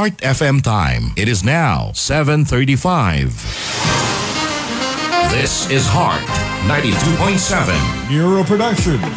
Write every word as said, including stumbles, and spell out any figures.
Heart F M time. It is now seven thirty-five. This is Heart ninety-two point seven. Neuro Production.